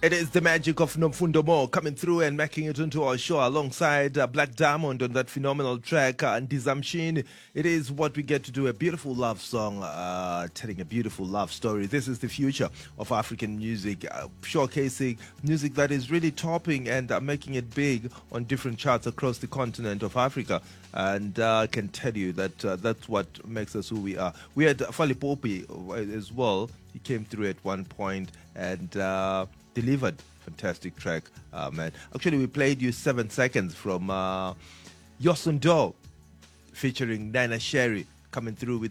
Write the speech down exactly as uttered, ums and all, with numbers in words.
It is the magic of Nomfundo Mo coming through and making it into our show alongside uh, Black Diamond on that phenomenal track, uh, and Dizamshin. It is what we get to do, a beautiful love song, uh, telling a beautiful love story. This is the future of African music, uh, showcasing music that is really topping and uh, making it big on different charts across the continent of Africa. And uh, I can tell you that uh, that's what makes us who we are. We had Fally Ipupa as well. He came through at one point and uh, delivered fantastic track, uh, man. Actually, we played you seven seconds from uh, Yosundo featuring Nina Sherry coming through with